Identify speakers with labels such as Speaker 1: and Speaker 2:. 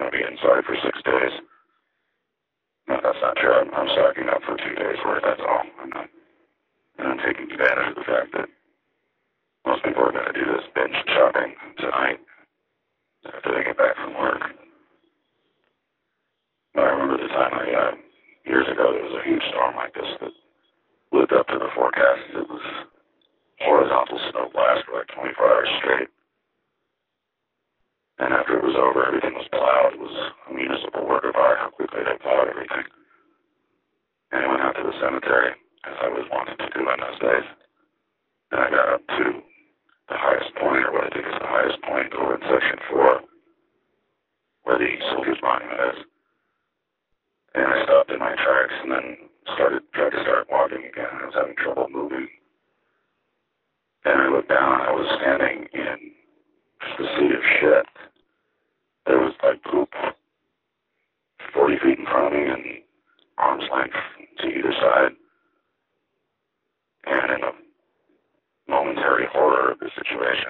Speaker 1: going to be inside for 6 days. No, that's not true. I'm stocking up for 2 days worth, that's all. I'm taking advantage of the fact that most people are going to do this binge shopping tonight after they get back from work. I remember the time years ago, there was a huge storm like this that lived up to the forecast. It was horizontal snow blast for like 24 hours straight. And after it was over, everything was plowed. It was a municipal work of art how quickly they plowed everything. And I went out to the cemetery, as I was wanted to do on those days. And I got up to the highest point, or what I think is the highest point over in Section 4, where the Soldiers Monument is. And I stopped in my tracks and then tried to start walking again. I was having trouble moving. And I looked down, and I was standing in just a sea of shit. There was like poop 40 feet in front of me and arm's length to either side. And in the momentary horror of the situation,